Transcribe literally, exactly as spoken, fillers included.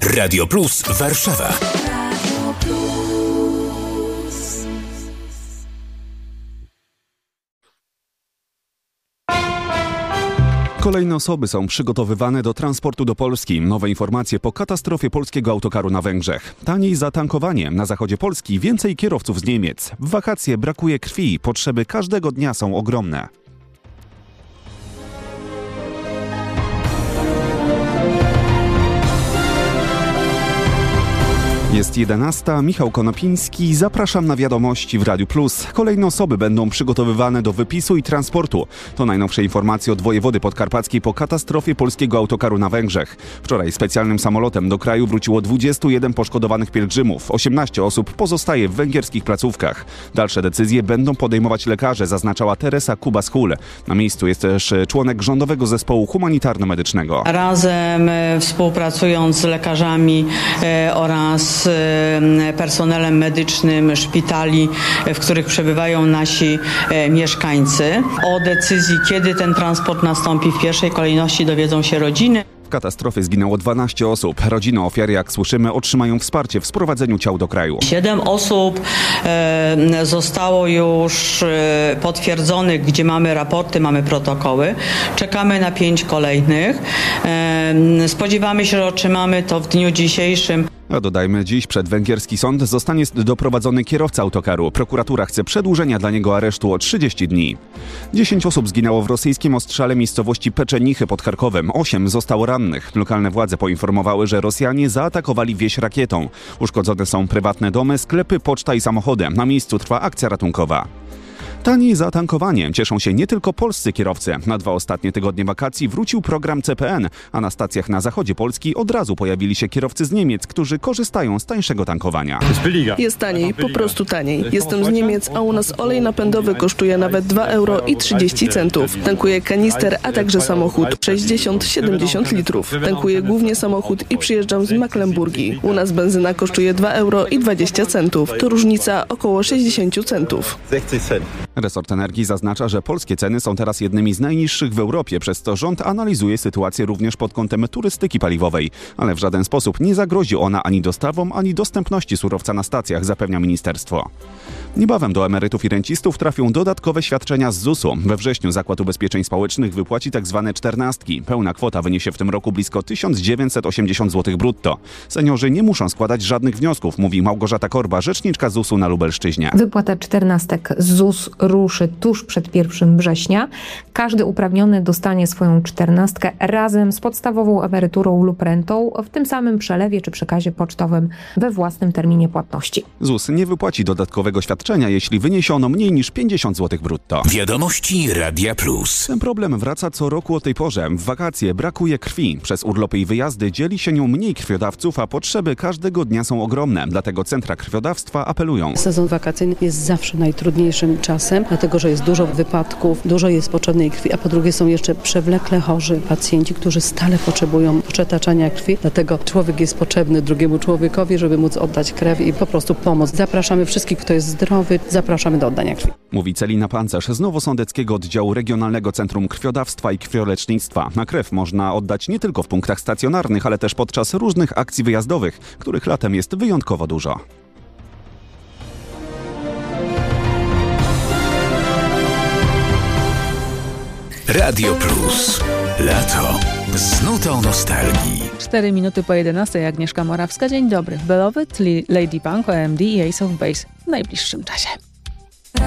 Radio Plus Warszawa. Kolejne osoby są przygotowywane do transportu do Polski. Nowe informacje po katastrofie polskiego autokaru na Węgrzech. Taniej zatankowanie. Na zachodzie Polski więcej kierowców z Niemiec. W wakacje brakuje krwi. Potrzeby każdego dnia są ogromne. Jest jedenasta, Michał Konopiński, zapraszam na wiadomości w Radiu Plus. Kolejne osoby będą przygotowywane do wypisu i transportu. To najnowsze informacje od wojewody podkarpackiej po katastrofie polskiego autokaru na Węgrzech. Wczoraj specjalnym samolotem do kraju wróciło dwudziestu jeden poszkodowanych pielgrzymów. osiemnaście osób pozostaje w węgierskich placówkach. Dalsze decyzje będą podejmować lekarze, zaznaczała Teresa Kubas-Hul. Na miejscu jest też członek rządowego zespołu humanitarno-medycznego. Razem współpracując z lekarzami e, oraz personelem medycznym szpitali, w których przebywają nasi e, mieszkańcy. O decyzji, kiedy ten transport nastąpi, w pierwszej kolejności dowiedzą się rodziny. W katastrofie zginęło dwanaście osób. Rodziny ofiar, jak słyszymy, otrzymają wsparcie w sprowadzeniu ciał do kraju. Siedem osób e, zostało już e, potwierdzonych, gdzie mamy raporty, mamy protokoły. Czekamy na pięć kolejnych. E, spodziewamy się, że otrzymamy to w dniu dzisiejszym. A dodajmy, dziś przed węgierski sąd zostanie doprowadzony kierowca autokaru. Prokuratura chce przedłużenia dla niego aresztu o trzydzieści dni. dziesięć osób zginęło w rosyjskim ostrzale miejscowości Peczenichy pod Charkowem. osiem zostało rannych. Lokalne władze poinformowały, że Rosjanie zaatakowali wieś rakietą. Uszkodzone są prywatne domy, sklepy, poczta i samochody. Na miejscu trwa akcja ratunkowa. Taniej za tankowanie cieszą się nie tylko polscy kierowcy. Na dwa ostatnie tygodnie wakacji wrócił program C P N, a na stacjach na zachodzie Polski od razu pojawili się kierowcy z Niemiec, którzy korzystają z tańszego tankowania. Jest taniej, po prostu taniej. Jestem z Niemiec, a u nas olej napędowy kosztuje nawet dwa euro i trzydzieści centów. Tankuję kanister, a także samochód sześćdziesiąt siedemdziesiąt litrów. Tankuję głównie samochód i przyjeżdżam z Mecklenburgii. U nas benzyna kosztuje dwa euro i dwadzieścia centów. To różnica około sześćdziesiąt centów. Resort Energii zaznacza, że polskie ceny są teraz jednymi z najniższych w Europie, przez co rząd analizuje sytuację również pod kątem turystyki paliwowej, ale w żaden sposób nie zagrozi ona ani dostawom, ani dostępności surowca na stacjach, zapewnia ministerstwo. Niebawem do emerytów i rencistów trafią dodatkowe świadczenia z zusu. We wrześniu Zakład Ubezpieczeń Społecznych wypłaci tzw. czternastki. Pełna kwota wyniesie w tym roku blisko tysiąc dziewięćset osiemdziesiąt złotych brutto. Seniorzy nie muszą składać żadnych wniosków, mówi Małgorzata Korba, rzeczniczka zusu na Lubelszczyźnie. Wypłata czternastek z ZUS ruszy tuż przed pierwszym września. Każdy uprawniony dostanie swoją czternastkę razem z podstawową emeryturą lub rentą w tym samym przelewie czy przekazie pocztowym we własnym terminie płatności. ZUS nie wypłaci dodatkowego świadczenia, jeśli wyniesiono mniej niż pięćdziesiąt złotych brutto. Wiadomości Radia Plus. Ten problem wraca co roku o tej porze. W wakacje brakuje krwi. Przez urlopy i wyjazdy dzieli się nią mniej krwiodawców, a potrzeby każdego dnia są ogromne. Dlatego centra krwiodawstwa apelują. Sezon wakacyjny jest zawsze najtrudniejszym czasem, dlatego że jest dużo wypadków, dużo jest potrzebnej krwi, a po drugie są jeszcze przewlekle chorzy pacjenci, którzy stale potrzebują przetaczania krwi. Dlatego człowiek jest potrzebny drugiemu człowiekowi, żeby móc oddać krew i po prostu pomóc. Zapraszamy wszystkich, kto jest zdrowy, zapraszamy do oddania krwi. Mówi Celina Pancerz z Nowosądeckiego Oddziału Regionalnego Centrum Krwiodawstwa i Krwiolecznictwa. Na krew można oddać nie tylko w punktach stacjonarnych, ale też podczas różnych akcji wyjazdowych, których latem jest wyjątkowo dużo. Radio Plus. Lato z nutą nostalgii. cztery minuty po jedenastej. Agnieszka Morawska. Dzień dobry. Beloved, Ladybug, O M D i Ace of Base w najbliższym czasie.